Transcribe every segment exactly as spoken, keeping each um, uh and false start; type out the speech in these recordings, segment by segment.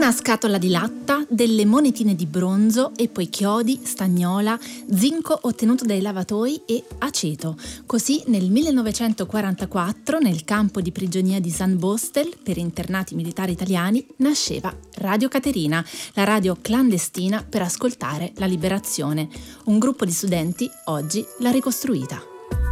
Una scatola di latta, delle monetine di bronzo e poi chiodi, stagnola, zinco ottenuto dai lavatoi e aceto. Così nel millenovecentoquarantaquattro, nel campo di prigionia di San Bostel per internati militari italiani, nasceva Radio Caterina, la radio clandestina per ascoltare la liberazione. Un gruppo di studenti oggi l'ha ricostruita.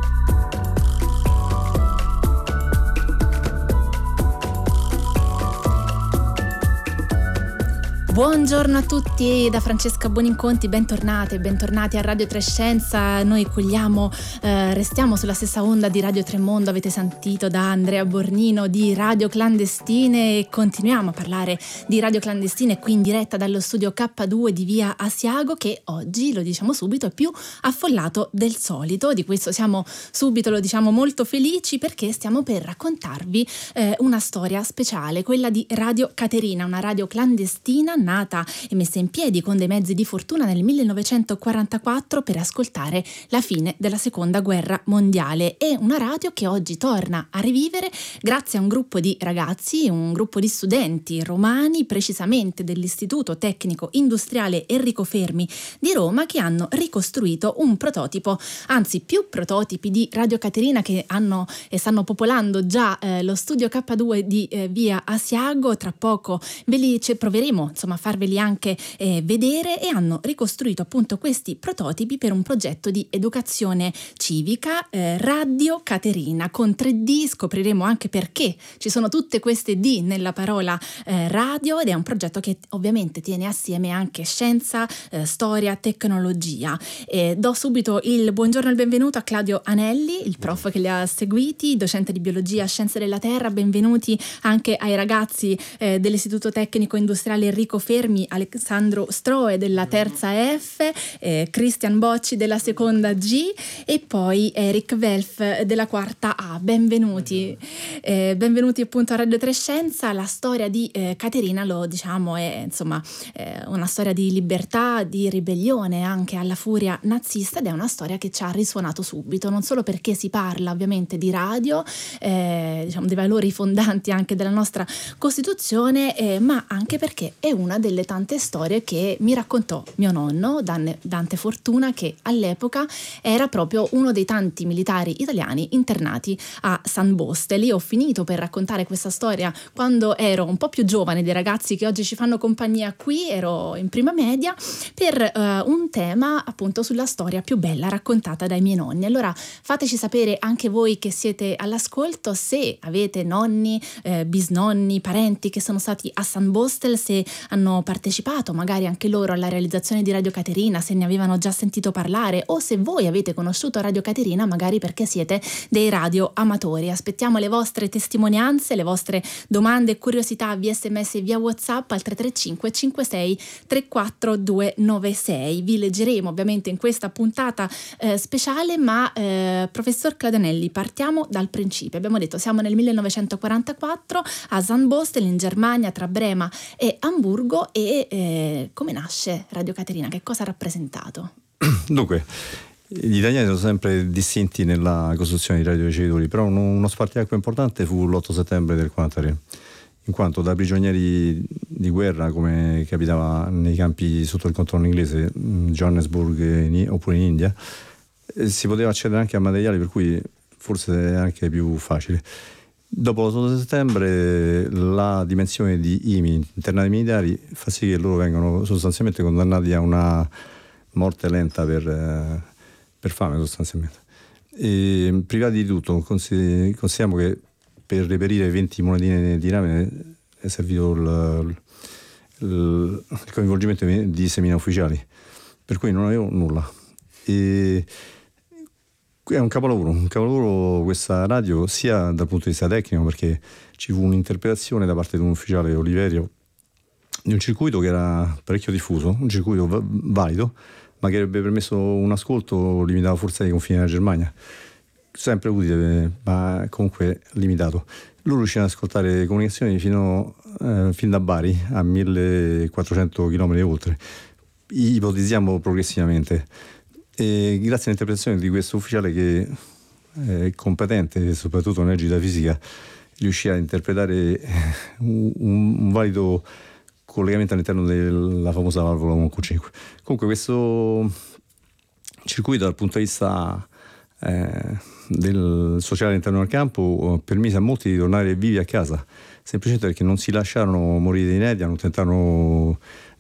Buongiorno a tutti da Francesca Buoninconti, bentornate e bentornati a Radio Trescenza. Noi cogliamo, eh, restiamo sulla stessa onda di Radio Tremondo, avete sentito da Andrea Bornino di Radio Clandestine e continuiamo a parlare di Radio Clandestine qui in diretta dallo studio K due di via Asiago, che oggi, lo diciamo subito, è più affollato del solito. Di questo siamo subito, lo diciamo, molto felici perché stiamo per raccontarvi eh, una storia speciale, quella di Radio Caterina, una radio clandestina nata e messa in piedi con dei mezzi di fortuna nel millenovecentoquarantaquattro per ascoltare la fine della seconda guerra mondiale. È una radio che oggi torna a rivivere grazie a un gruppo di ragazzi, un gruppo di studenti romani, precisamente dell'Istituto Tecnico Industriale Enrico Fermi di Roma, che hanno ricostruito un prototipo, anzi più prototipi di Radio Caterina che hanno e stanno popolando già eh, lo studio K due di eh, via Asiago. Tra poco ve li ci proveremo insomma farveli anche eh, vedere, e hanno ricostruito appunto questi prototipi per un progetto di educazione civica, eh, Radio Caterina con tre D. Scopriremo anche perché ci sono tutte queste D nella parola eh, radio, ed è un progetto che ovviamente tiene assieme anche scienza, eh, storia, tecnologia. E do subito il buongiorno e il benvenuto a Claudio Anelli, il prof che li ha seguiti, docente di biologia, scienze della terra. Benvenuti anche ai ragazzi eh, dell'Istituto Tecnico Industriale Enrico Fermi, Alessandro Stroe della terza F, eh, Cristian Bocci della seconda G e poi Eric Welf della quarta A. Benvenuti, eh, benvenuti appunto a Radio Trescenza. La storia di eh, Caterina, lo diciamo, è insomma eh, una storia di libertà, di ribellione anche alla furia nazista, ed è una storia che ci ha risuonato subito, non solo perché si parla ovviamente di radio, eh, diciamo dei valori fondanti anche della nostra Costituzione, eh, ma anche perché è una delle tante storie che mi raccontò mio nonno Dante Fortuna, che all'epoca era proprio uno dei tanti militari italiani internati a San Bostel. Io ho finito per raccontare questa storia quando ero un po' più giovane dei ragazzi che oggi ci fanno compagnia qui, ero in prima media, per uh, un tema appunto sulla storia più bella raccontata dai miei nonni. Allora fateci sapere anche voi che siete all'ascolto, se avete nonni, eh, bisnonni, parenti che sono stati a San Bostel, se hanno partecipato magari anche loro alla realizzazione di Radio Caterina, se ne avevano già sentito parlare, o se voi avete conosciuto Radio Caterina magari perché siete dei radio amatori. Aspettiamo le vostre testimonianze, le vostre domande e curiosità via sms e via WhatsApp al tre tre cinque cinque sei tre quattro due nove sei. Vi leggeremo ovviamente in questa puntata eh, speciale, ma eh, professor Claudio Anelli, partiamo dal principio. Abbiamo detto siamo nel millenovecentoquarantaquattro a San Bostel in Germania, tra Brema e Amburgo, e eh, come nasce Radio Caterina? Che cosa ha rappresentato? Dunque, gli italiani sono sempre distinti nella costruzione di radioricettori, però uno, uno spartiacque importante fu l'otto settembre del quarantatré, in quanto da prigionieri di guerra, come capitava nei campi sotto il controllo inglese, Johannesburg oppure in India, eh, si poteva accedere anche a materiali per cui forse è anche più facile. Dopo l'otto settembre la dimensione di I M I, internati militari, fa sì che loro vengano sostanzialmente condannati a una morte lenta per, eh, per fame sostanzialmente. E, privati di tutto, consideriamo che per reperire venti monetine di rame è servito il, il, il coinvolgimento di semina ufficiali, per cui non avevo nulla. E è un capolavoro, un capolavoro questa radio, sia dal punto di vista tecnico, perché ci fu un'interpretazione da parte di un ufficiale, Oliverio, di un circuito che era parecchio diffuso, un circuito v- valido, ma che avrebbe permesso un ascolto limitato forse ai confini della Germania, sempre utile ma comunque limitato. Loro riuscivano ad ascoltare comunicazioni fino, eh, fin da Bari a millequattrocento chilometri oltre, ipotizziamo progressivamente. E grazie all'interpretazione di questo ufficiale che è competente soprattutto nell'egida fisica, riuscì a interpretare un, un valido collegamenti all'interno della famosa valvola uno Q cinque. Comunque questo circuito dal punto di vista eh, del sociale all'interno del campo permise a molti di tornare vivi a casa, semplicemente perché non si lasciarono morire di inedia, non tentarono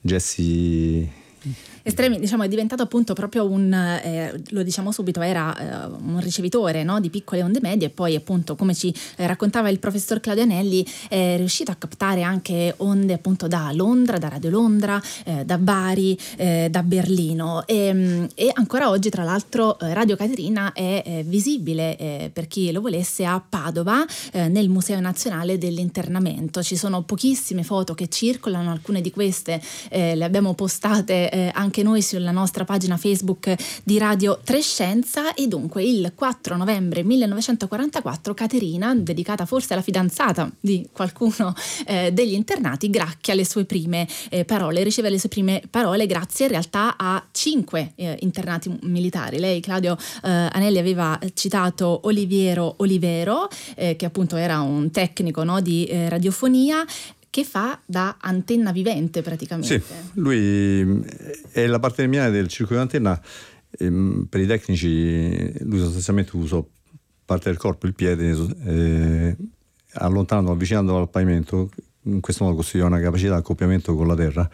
gesti estremi, diciamo, è diventato appunto proprio un, eh, lo diciamo subito, era eh, un ricevitore, no, di piccole onde medie, e poi appunto, come ci eh, raccontava il professor Claudio Anelli, è riuscito a captare anche onde appunto da Londra, da Radio Londra, eh, da Bari, eh, da Berlino, e, e ancora oggi tra l'altro eh, Radio Caterina è eh, visibile eh, per chi lo volesse a Padova, eh, nel Museo Nazionale dell'Internamento. Ci sono pochissime foto che circolano, alcune di queste eh, le abbiamo postate eh, anche noi sulla nostra pagina Facebook di Radio Trescenza. E dunque il quattro novembre millenovecentoquarantaquattro Caterina, dedicata forse alla fidanzata di qualcuno eh, degli internati, gracchia le sue prime eh, parole, riceve le sue prime parole grazie in realtà a cinque eh, internati militari. Lei, Claudio eh, Anelli, aveva citato Oliviero Olivero, eh, che appunto era un tecnico, no, di eh, radiofonia, che fa da antenna vivente praticamente. Sì, lui è la parte terminale del circuito d'antenna. Ehm, per i tecnici lui sostanzialmente usò parte del corpo, il piede, eh, allontanando, avvicinando al pavimento, in questo modo costruiva una capacità di accoppiamento con la terra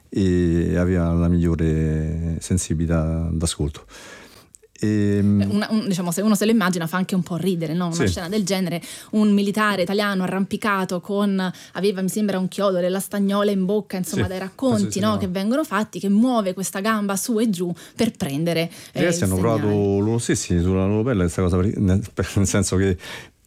e aveva la migliore sensibilità d'ascolto. E, una, un, diciamo, se uno se lo immagina fa anche un po' ridere, no? Una sì. scena del genere, un militare italiano arrampicato con, aveva mi sembra un chiodo della stagnola in bocca, insomma, sì, dai racconti, no, che vengono fatti, che muove questa gamba su e giù per prendere i ragazzi eh, hanno provato loro stessi sulla loro pelle questa cosa, nel, nel senso che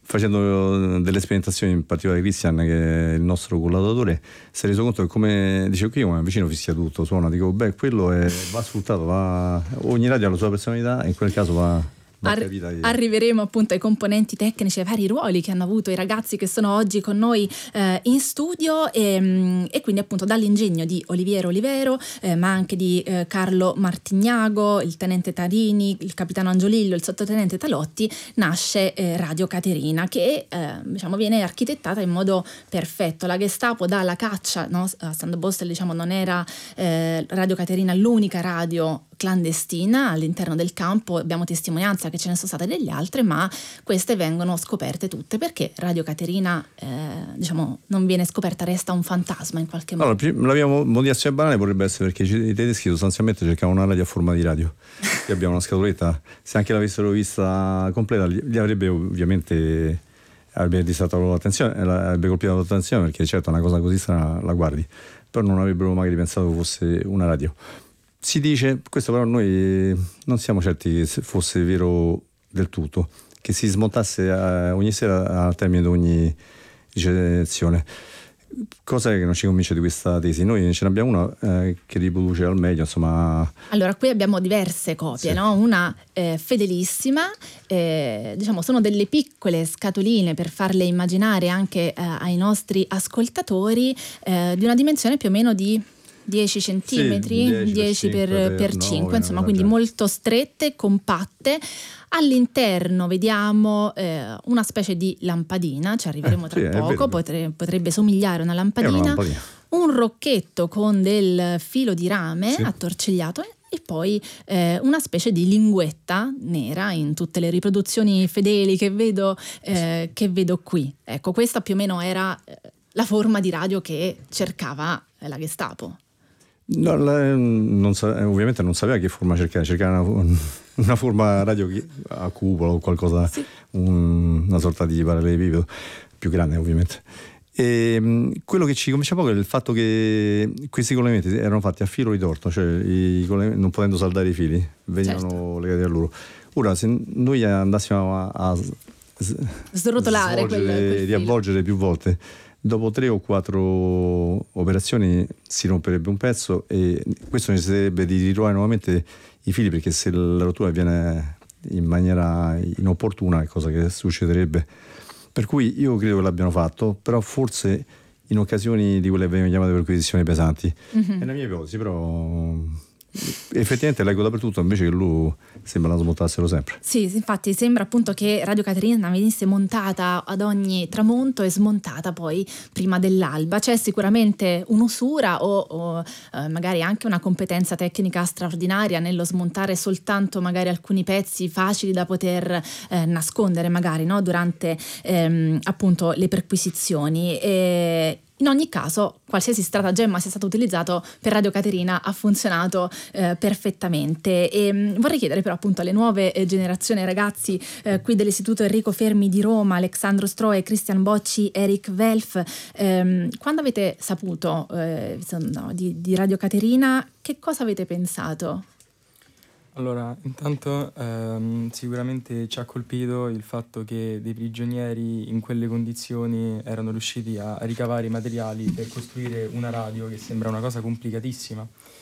facendo delle sperimentazioni, in particolare Christian, che è il nostro collaboratore, si è reso conto che, come dicevo qui, come vicino fischia tutto, suona, dico beh, quello è, va sfruttato, va, ogni radio ha la sua personalità e in quel caso va... Arri- arriveremo appunto ai componenti tecnici, ai vari ruoli che hanno avuto i ragazzi che sono oggi con noi eh, in studio, e, e quindi appunto dall'ingegno di Oliviero Olivero, eh, ma anche di eh, Carlo Martignago, il tenente Tarini, il capitano Angiolillo, il sottotenente Talotti, nasce eh, Radio Caterina, che eh, diciamo viene architettata in modo perfetto. La Gestapo dà la caccia, no? A Sandbostel, diciamo, non era eh, Radio Caterina l'unica radio clandestina all'interno del campo, abbiamo testimonianza che ce ne sono state delle altre, ma queste vengono scoperte tutte perché Radio Caterina eh, diciamo non viene scoperta, resta un fantasma in qualche modo. Allora, la mia motivazione banale potrebbe essere perché i tedeschi sostanzialmente cercavano una radio a forma di radio. Qui abbiamo una scatoletta, se anche l'avessero vista completa gli avrebbe ovviamente avrebbe distratto l'attenzione, avrebbe colpito l'attenzione, perché certo una cosa così strana la guardi, però non avrebbero magari pensato fosse una radio. Si dice, questo però noi non siamo certi che fosse vero del tutto, che si smontasse ogni sera al termine di ogni ricezione. Cosa è che non ci convince di questa tesi? Noi ce ne abbiamo una eh, che riproduce al meglio, insomma. Allora, qui abbiamo diverse copie, sì. No? Una eh, fedelissima, eh, diciamo sono delle piccole scatoline per farle immaginare anche eh, ai nostri ascoltatori, eh, di una dimensione più o meno di dieci centimetri, sì, dieci per cinque, insomma, quindi molto strette, compatte. All'interno vediamo eh, una specie di lampadina, ci arriveremo tra eh, sì, poco, potre, potrebbe somigliare a una lampadina, una lampadina, un rocchetto con del filo di rame, sì, attorcigliato, e poi eh, una specie di linguetta nera in tutte le riproduzioni fedeli che vedo, eh, che vedo qui. Ecco, questa più o meno era eh, la forma di radio che cercava eh, la Gestapo. No, la, non sa, ovviamente non sapeva che forma cercare, cercava una, una forma radio a cupola o qualcosa, sì, un, una sorta di parallelepipedo più grande ovviamente. E quello che ci convince poco è il fatto che questi collegamenti erano fatti a filo ritorto, cioè i non potendo saldare i fili venivano, certo, legati a loro. Ora, se noi andassimo a, a srotolare, e riavvolgere più volte, dopo tre o quattro operazioni si romperebbe un pezzo e questo necessiterebbe di ritrovare nuovamente i fili, perché se la rottura avviene in maniera inopportuna è cosa che succederebbe. Per cui io credo che l'abbiano fatto, però forse in occasioni di quelle che vengono chiamate perquisizioni pesanti. Mm-hmm. È la mia ipotesi, però effettivamente leggo dappertutto invece che lui sembra smontarselo sempre. Sì, infatti sembra appunto che Radio Caterina venisse montata ad ogni tramonto e smontata poi prima dell'alba. C'è sicuramente un'usura o, o eh, magari anche una competenza tecnica straordinaria nello smontare soltanto magari alcuni pezzi facili da poter eh, nascondere magari, no? Durante ehm, appunto le perquisizioni. E in ogni caso, qualsiasi stratagemma sia stato utilizzato per Radio Caterina ha funzionato eh, perfettamente. E mh, vorrei chiedere però appunto alle nuove eh, generazioni, ragazzi eh, qui dell'Istituto Enrico Fermi di Roma, Alexandro Stroe, Christian Bocci, Eric Welf, ehm, quando avete saputo eh, no, di, di Radio Caterina, che cosa avete pensato? Allora, intanto ehm, sicuramente ci ha colpito il fatto che dei prigionieri in quelle condizioni erano riusciti a, a ricavare i materiali per costruire una radio, che sembra una cosa complicatissima.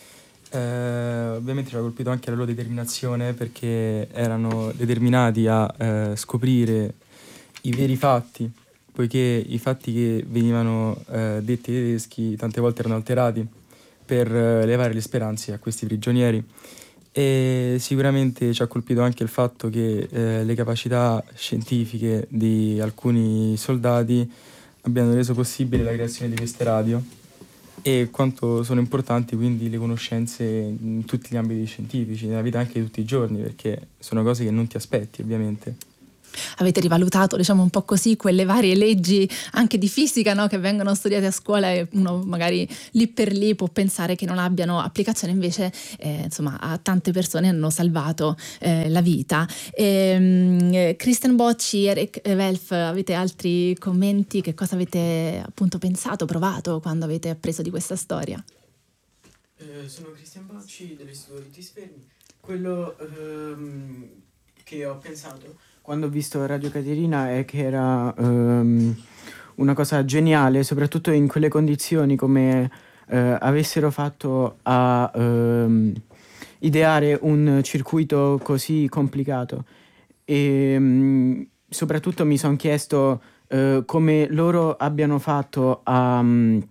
Eh, ovviamente ci ha colpito anche la loro determinazione, perché erano determinati a eh, scoprire i veri fatti, poiché i fatti che venivano eh, detti ai tedeschi tante volte erano alterati per eh, levare le speranze a questi prigionieri. E sicuramente ci ha colpito anche il fatto che eh, le capacità scientifiche di alcuni soldati abbiano reso possibile la creazione di queste radio, e quanto sono importanti quindi le conoscenze in tutti gli ambiti scientifici, nella vita anche di tutti i giorni, perché sono cose che non ti aspetti ovviamente. Avete rivalutato, diciamo, un po' così quelle varie leggi anche di fisica, no, che vengono studiate a scuola, e uno magari lì per lì può pensare che non abbiano applicazione, invece eh, insomma a tante persone hanno salvato eh, la vita. E, eh, Christian Bocci, Eric Welf, avete altri commenti? Che cosa avete appunto pensato, provato quando avete appreso di questa storia? Eh, sono Christian Bocci dell'Istituto di Fermi. Quello ehm, che ho pensato quando ho visto Radio Caterina è che era um, una cosa geniale, soprattutto in quelle condizioni, come uh, avessero fatto a um, ideare un circuito così complicato. E um, soprattutto mi sono chiesto uh, come loro abbiano fatto a um,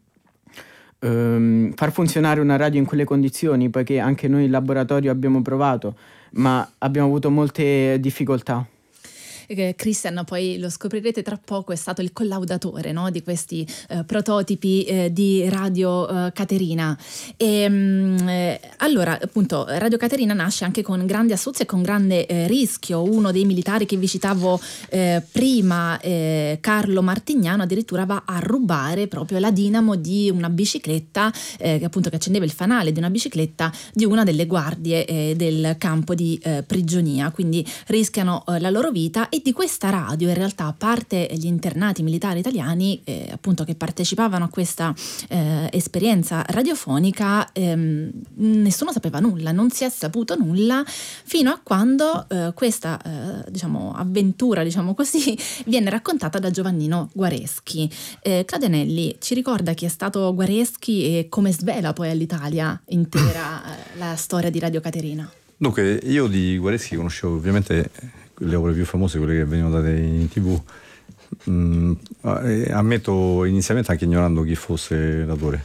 um, far funzionare una radio in quelle condizioni, poiché anche noi in laboratorio abbiamo provato, ma abbiamo avuto molte difficoltà. Christian, poi lo scoprirete tra poco, è stato il collaudatore, no, di questi eh, prototipi eh, di Radio eh, Caterina. E, mh, eh, allora appunto Radio Caterina nasce anche con grande astuzia e con grande eh, rischio. Uno dei militari che vi citavo eh, prima, eh, Carlo Martignano, addirittura va a rubare proprio la dinamo di una bicicletta eh, che appunto che accendeva il fanale di una bicicletta di una delle guardie eh, del campo di eh, prigionia, quindi rischiano eh, la loro vita. E di questa radio, in realtà, a parte gli internati militari italiani eh, appunto che partecipavano a questa eh, esperienza radiofonica, ehm, nessuno sapeva nulla, non si è saputo nulla fino a quando eh, questa eh, diciamo avventura, diciamo così, viene raccontata da Giovannino Guareschi. Eh, Claudia Anelli ci ricorda chi è stato Guareschi e come svela poi all'Italia intera eh, la storia di Radio Caterina. Dunque, io di Guareschi conoscevo ovviamente le opere più famose, quelle che venivano date in tv. Mm, ammetto inizialmente anche ignorando chi fosse l'autore,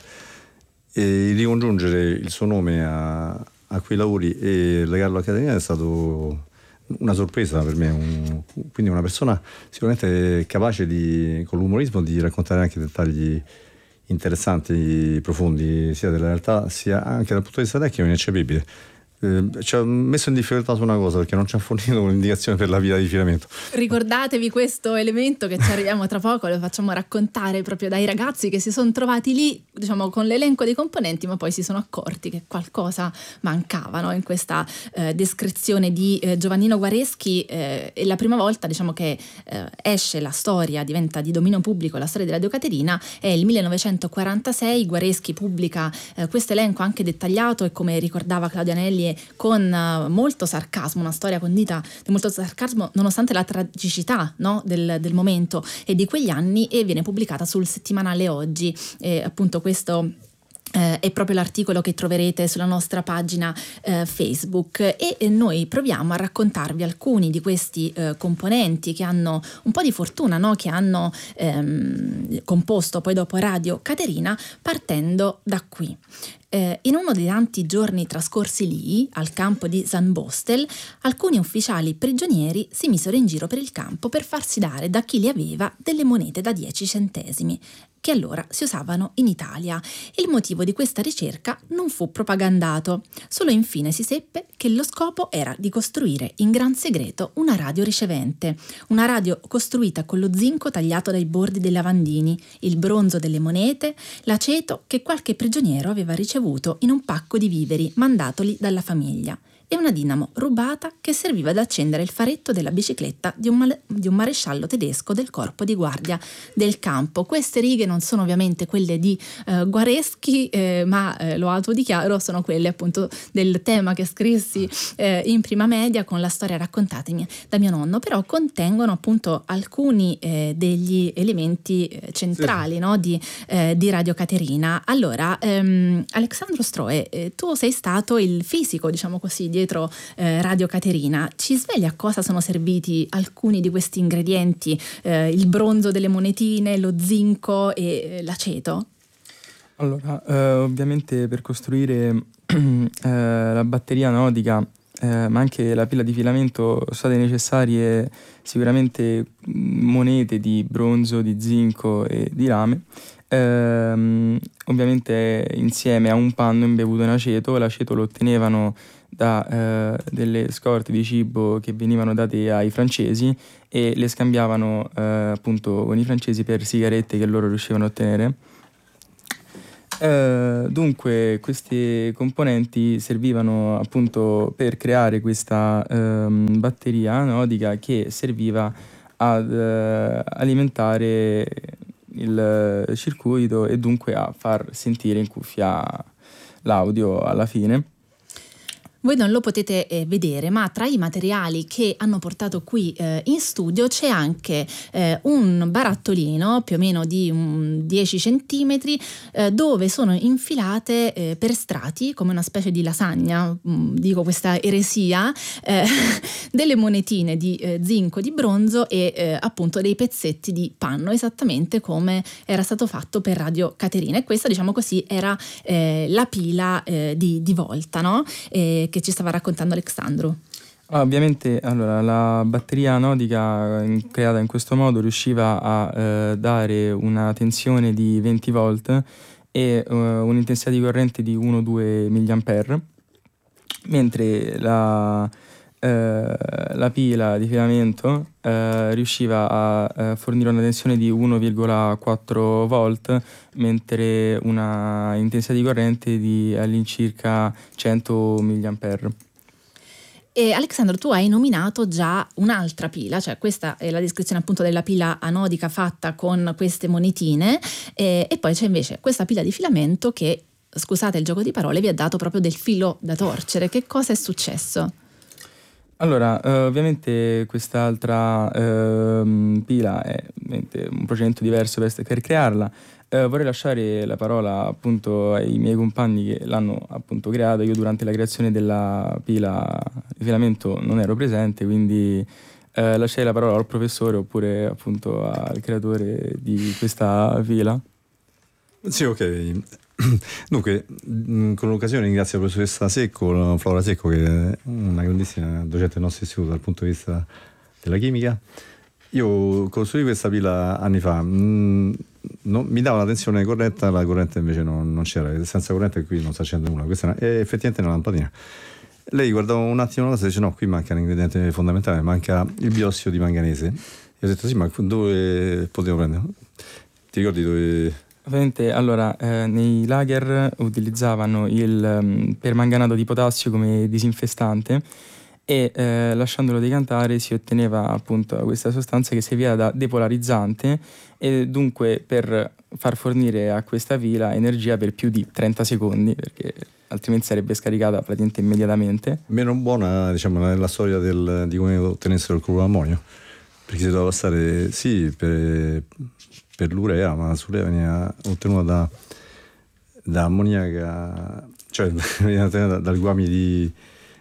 e ricongiungere il suo nome a, a quei lavori e legarlo a Caterina è stato una sorpresa per me, un, quindi una persona sicuramente capace di, con l'umorismo, di raccontare anche dettagli interessanti, profondi, sia della realtà sia anche dal punto di vista tecnico ineccepibile. Eh, ci ha messo in difficoltà su una cosa, perché non ci ha fornito un'indicazione per la via di filamento. Ricordatevi questo elemento, che ci arriviamo tra poco, lo facciamo raccontare proprio dai ragazzi che si sono trovati lì, diciamo, con l'elenco dei componenti, ma poi si sono accorti che qualcosa mancava, no? In questa eh, descrizione di eh, Giovannino Guareschi. Eh, è la prima volta, diciamo, che eh, esce la storia, diventa di dominio pubblico la storia di Radio Caterina, è il millenovecentoquarantasei. Guareschi pubblica eh, questo elenco anche dettagliato e, come ricordava Claudia Anelli, con uh, molto sarcasmo, una storia condita di molto sarcasmo nonostante la tragicità, no, del, del momento e di quegli anni, e viene pubblicata sul settimanale Oggi. E appunto questo Eh, è proprio l'articolo che troverete sulla nostra pagina eh, Facebook, e eh, noi proviamo a raccontarvi alcuni di questi eh, componenti che hanno un po' di fortuna, no? Che hanno ehm, composto poi dopo Radio Caterina, partendo da qui. Eh, in uno dei tanti giorni trascorsi lì, al campo di Zandbostel, alcuni ufficiali prigionieri si misero in giro per il campo per farsi dare da chi li aveva delle monete da dieci centesimi, che allora si usavano in Italia. Il motivo di questa ricerca non fu propagandato, solo infine si seppe che lo scopo era di costruire in gran segreto una radio ricevente, una radio costruita con lo zinco tagliato dai bordi dei lavandini, il bronzo delle monete, l'aceto che qualche prigioniero aveva ricevuto in un pacco di viveri mandatoli dalla famiglia, e una dinamo rubata che serviva ad accendere il faretto della bicicletta di un, male- di un maresciallo tedesco del corpo di guardia del campo. Queste righe non sono ovviamente quelle di eh, Guareschi, eh, ma eh, lo autodichiaro, sono quelle appunto del tema che scrissi eh, in prima media con la storia raccontatemi da mio nonno, però contengono appunto alcuni eh, degli elementi eh, centrali, sì, no, di, eh, di Radio Caterina. Allora, ehm, Alexandro Stroe, eh, tu sei stato il fisico, diciamo così, di dietro eh, Radio Caterina. Ci svegli a cosa sono serviti alcuni di questi ingredienti, eh, il bronzo delle monetine, lo zinco e eh, l'aceto? Allora, eh, ovviamente per costruire eh, la batteria anodica, eh, ma anche la pila di filamento, sono state necessarie sicuramente monete di bronzo, di zinco e di rame, eh, ovviamente insieme a un panno imbevuto in aceto. L'aceto lo ottenevano da eh, delle scorte di cibo che venivano date ai francesi e le scambiavano eh, appunto con i francesi per sigarette che loro riuscivano a ottenere. Eh, dunque queste componenti servivano appunto per creare questa ehm, batteria anodica che serviva ad eh, alimentare il circuito e dunque a far sentire in cuffia l'audio alla fine. Voi non lo potete eh, vedere, ma tra i materiali che hanno portato qui eh, in studio c'è anche eh, un barattolino più o meno di um, dieci centimetri eh, dove sono infilate eh, per strati, come una specie di lasagna, mh, dico questa eresia, eh, delle monetine di eh, zinco, di bronzo e eh, appunto dei pezzetti di panno, esattamente come era stato fatto per Radio Caterina. E questa, diciamo così, era eh, la pila eh, di, di volta, no? Eh, che ci stava raccontando Alexandro. Ah, ovviamente allora, la batteria anodica in, creata in questo modo riusciva a eh, dare una tensione di venti volt e eh, un'intensità di corrente di uno due milliampere, mentre la, eh, la pila di filamento eh, riusciva a eh, fornire una tensione di uno virgola quattro volt, mentre una intensità di corrente di all'incirca cento milliampere. E Alexandro, tu hai nominato già un'altra pila, cioè questa è la descrizione appunto della pila anodica fatta con queste monetine e, e poi c'è invece questa pila di filamento che, scusate il gioco di parole, vi ha dato proprio del filo da torcere. Che cosa è successo? Allora, eh, ovviamente quest'altra eh, pila è un procedimento diverso per, per crearla. Eh, vorrei lasciare la parola appunto ai miei compagni che l'hanno appunto creata. Io durante la creazione della pila di filamento non ero presente, quindi eh, lasciai la parola al professore oppure appunto al creatore di questa pila. Sì, ok. Dunque, con l'occasione ringrazio la professoressa Secco, Flora Secco, che è una grandissima docente del nostro istituto dal punto di vista della chimica. Io costruì questa pila anni fa, mm, non, mi dava la tensione corretta, la corrente invece non, non c'era, senza corrente qui non si accende nulla, questa è effettivamente una lampadina. Lei guardava un attimo la cosa e dice no, qui manca un ingrediente fondamentale, manca il biossido di manganese. E ho detto sì, ma dove potevo prendere? Ti ricordi dove... Ovviamente, allora, eh, nei lager utilizzavano il um, permanganato di potassio come disinfestante e eh, lasciandolo decantare si otteneva appunto questa sostanza che serviva da depolarizzante e dunque per far fornire a questa pila energia per più di trenta secondi, perché altrimenti sarebbe scaricata praticamente immediatamente. Meno buona, diciamo, la storia del, di come ottenessero il cloro ammonio, perché si doveva passare sì per... per l'urea, ma l'urea veniva ottenuta da, da ammoniaca, cioè veniva ottenuta dal guami di,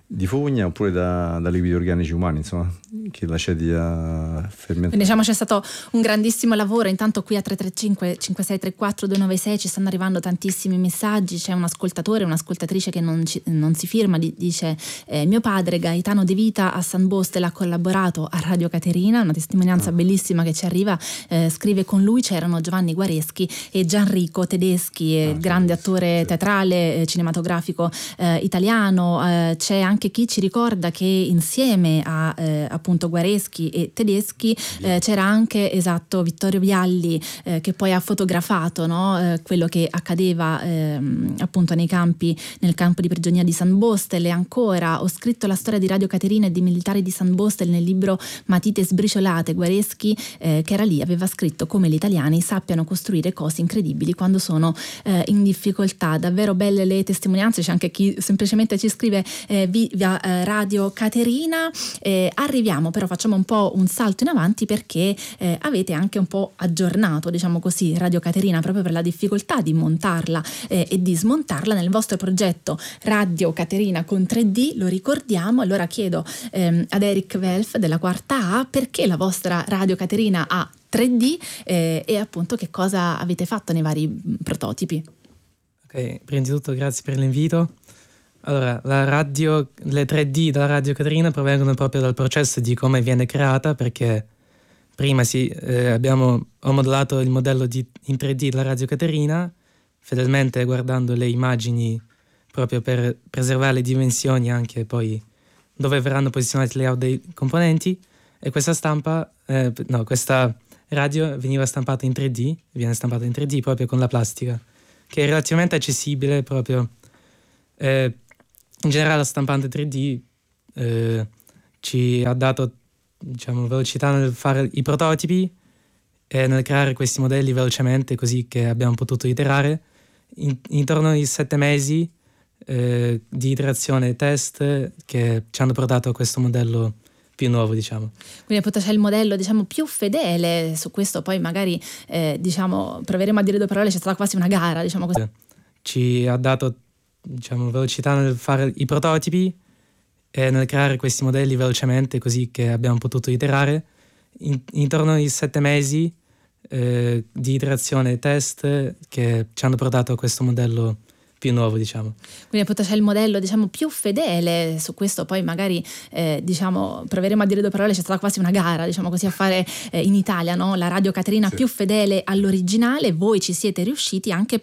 di fogna oppure da, da liquidi organici umani, insomma, che lasciati a fermentare. Quindi diciamo c'è stato un grandissimo lavoro. Intanto qui a tre tre cinque cinque sei tre quattro due nove sei ci stanno arrivando tantissimi messaggi. C'è un ascoltatore, un'ascoltatrice che non, ci, non si firma, di, dice eh, mio padre Gaetano De Vita a San Bostel ha collaborato a Radio Caterina, una testimonianza ah. bellissima che ci arriva. Eh, scrive con lui c'erano Giovanni Guareschi e Gianrico Tedeschi, ah, grande sì, attore sì. teatrale, eh, cinematografico eh, italiano. Eh, c'è anche Anche chi ci ricorda che insieme a eh, appunto Guareschi e Tedeschi eh, c'era anche esatto Vittorio Vialli eh, che poi ha fotografato, no? eh, quello che accadeva eh, appunto nei campi, nel campo di prigionia di San Bostel. E ancora ho scritto la storia di Radio Caterina e dei militari di San Bostel nel libro Matite sbriciolate. Guareschi eh, che era lì aveva scritto come gli italiani sappiano costruire cose incredibili quando sono eh, in difficoltà. Davvero belle le testimonianze. C'è anche chi semplicemente ci scrive eh, vi via eh, Radio Caterina. Eh, arriviamo però, facciamo un po' un salto in avanti perché eh, avete anche un po' aggiornato, diciamo così, Radio Caterina proprio per la difficoltà di montarla eh, e di smontarla nel vostro progetto Radio Caterina con tre D, lo ricordiamo. Allora chiedo ehm, ad Eric Welf della quarta A perché la vostra Radio Caterina ha tre D eh, e appunto che cosa avete fatto nei vari prototipi. Ok, prima di tutto grazie per l'invito. Allora, la radio, le tre D della Radio Caterina provengono proprio dal processo di come viene creata, perché prima sì, eh, abbiamo, ho modellato il modello di, in tre D della Radio Caterina, fedelmente guardando le immagini proprio per preservare le dimensioni, anche poi dove verranno posizionati i layout dei componenti. E questa stampa, eh, no, questa radio veniva stampata in tre D, viene stampata in tre D proprio con la plastica, che è relativamente accessibile proprio. Eh, in generale la stampante tre D eh, ci ha dato, diciamo, velocità nel fare i prototipi e nel creare questi modelli velocemente, così che abbiamo potuto iterare in, intorno ai sette mesi eh, di iterazione e test che ci hanno portato a questo modello più nuovo, diciamo. Quindi appunto c'è il modello, diciamo, più fedele. Su questo poi magari eh, diciamo proveremo a dire due parole. C'è stata quasi una gara, diciamo così. Ci ha dato, diciamo, velocità nel fare i prototipi e nel creare questi modelli velocemente, così che abbiamo potuto iterare in, intorno ai sette mesi eh, di iterazione e test che ci hanno portato a questo modello più nuovo, diciamo. Quindi appunto c'è il modello, diciamo, più fedele. Su questo poi magari eh, diciamo proveremo a dire due parole. C'è stata quasi una gara, diciamo così, a fare eh, in Italia, no? La Radio Caterina sì. più fedele all'originale. Voi ci siete riusciti anche